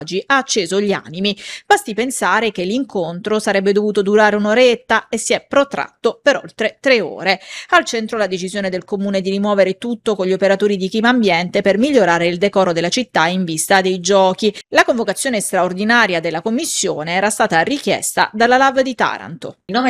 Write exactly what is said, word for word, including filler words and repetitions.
ha acceso gli animi. Basti pensare che l'incontro sarebbe dovuto durare un'oretta e si è protratto per oltre tre ore. Al centro la decisione del comune di rimuovere tutto con gli operatori di Chimambiente per migliorare il decoro della città in vista dei giochi. La convocazione straordinaria della commissione era stata richiesta dalla L A V di Taranto. Il nome